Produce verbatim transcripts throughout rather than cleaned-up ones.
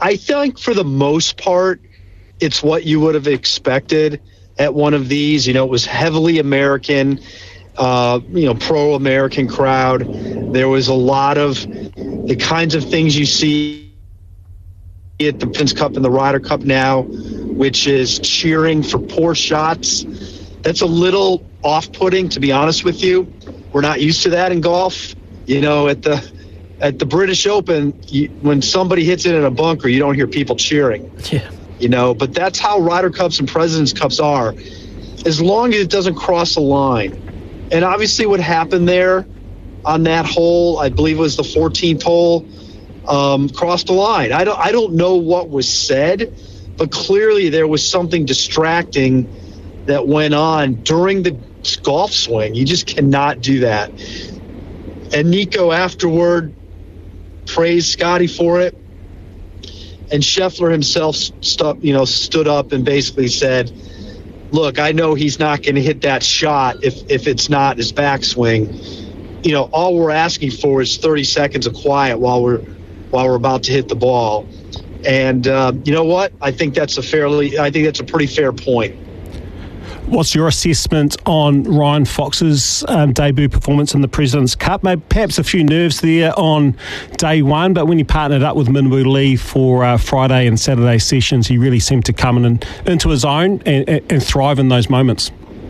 I think for the most part, it's what you would have expected at one of these. You know, it was heavily American, uh, you know, pro-American crowd. There was a lot of the kinds of things you see at the Prince Cup and the Ryder Cup now, which is cheering for poor shots. That's a little off-putting, to be honest with you. We're not used to that in golf. You know, at the at the British Open, you, when somebody hits it in a bunker, you don't hear people cheering. Yeah. You know, but that's how Ryder Cups and President's Cups are, as long as it doesn't cross a line. And obviously what happened there on that hole, I believe it was the fourteenth hole, um, crossed the line. I don't, I don't know what was said, but clearly there was something distracting that went on during the golf swing. You just cannot do that. And Nico afterward praised Scotty for it. And Scheffler himself stu- you know, stood up and basically said, look, I know he's not going to hit that shot if, if it's not his backswing. You know, all we're asking for is thirty seconds of quiet while we're while we're about to hit the ball. And uh, you know what? I think that's a fairly I think that's a pretty fair point. What's your assessment on Ryan Fox's um, debut performance in the President's Cup? Maybe perhaps a few nerves there on day one, but when you partnered up with Minwoo Lee for uh, Friday and Saturday sessions, he really seemed to come in and, into his own and, and thrive in those moments.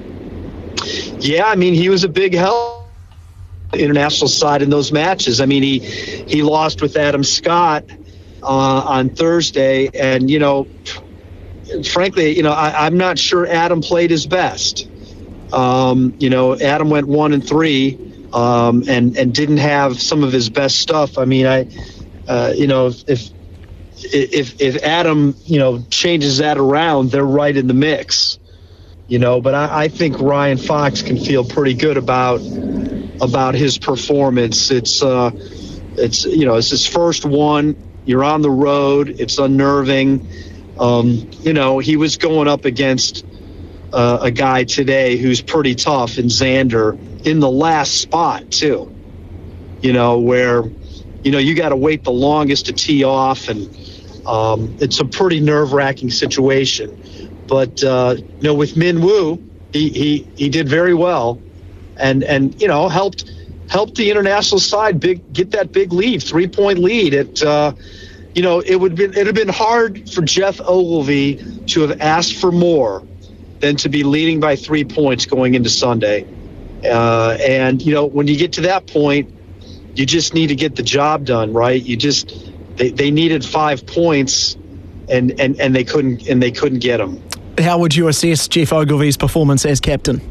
Yeah, I mean, he was a big help on the international side in those matches. I mean, he he lost with Adam Scott uh, on Thursday, and, you know, frankly, you know, I, I'm not sure Adam played his best. Um, you know, Adam went one and three um, and and didn't have some of his best stuff. I mean, I, uh, you know, if, if if if Adam, you know, changes that around, they're right in the mix. You know, but I, I think Ryan Fox can feel pretty good about about his performance. It's uh, it's you know, it's his first one. You're on the road. It's unnerving. Um, you know, he was going up against uh, a guy today who's pretty tough in Xander in the last spot, too. You know, where, you know, you got to wait the longest to tee off, and um, it's a pretty nerve-wracking situation. But, uh, you know, with Minwoo, he, he, he did very well and, and you know, helped helped the international side big get that big lead, three-point lead at uh You know, it would be it'd have been hard for Jeff Ogilvy to have asked for more than to be leading by three points going into Sunday. Uh, and you know, when you get to that point, you just need to get the job done, right? You just they, they needed five points, and, and, and they couldn't and they couldn't get them. How would you assess Jeff Ogilvy's performance as captain?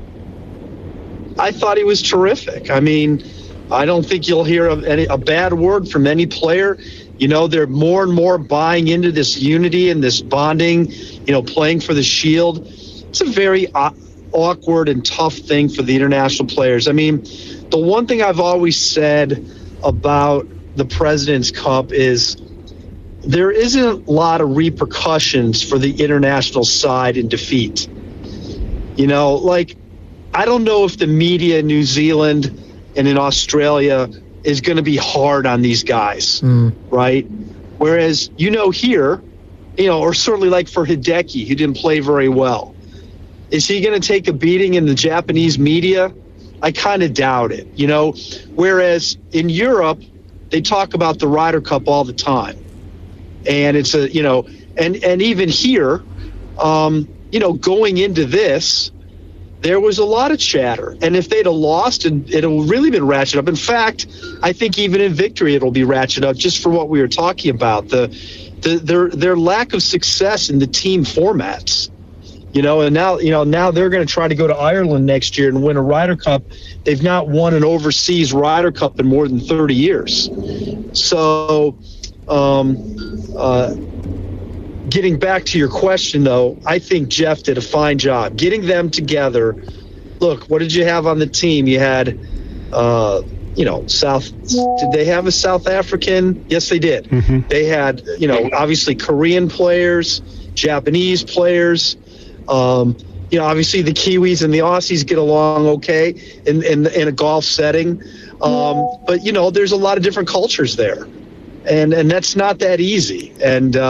I thought he was terrific. I mean, I don't think you'll hear a, any, a bad word from any player. You know, they're more and more buying into this unity and this bonding, you know, playing for the Shield. It's a very awkward and tough thing for the international players. I mean, the one thing I've always said about the President's Cup is there isn't a lot of repercussions for the international side in defeat. You know, like, I don't know if the media in New Zealand and in Australia is going to be hard on these guys, mm. right? Whereas, you know, here, you know, or certainly like for Hideki, who didn't play very well, is he going to take a beating in the Japanese media? I kind of doubt it, you know? Whereas in Europe, they talk about the Ryder Cup all the time. And it's a, you know, and, and even here, um, you know, going into this, there was a lot of chatter. And if they'd have lost, it would have really been ratcheted up. In fact, I think even in victory, it'll be ratcheted up just for what we were talking about, the, the their their lack of success in the team formats. You know, and now, you know, now they're going to try to go to Ireland next year and win a Ryder Cup. They've not won an overseas Ryder Cup in more than thirty years. So, um, uh, getting back to your question, though, I think Jeff did a fine job getting them together. Look, what did you have on the team? You had, uh, you know, South. Did they have a South African? Yes, they did. Mm-hmm. They had, you know, obviously Korean players, Japanese players. Um, you know, obviously the Kiwis and the Aussies get along okay in in, in a golf setting. Um, but, you know, there's a lot of different cultures there. And, and that's not that easy. And, uh,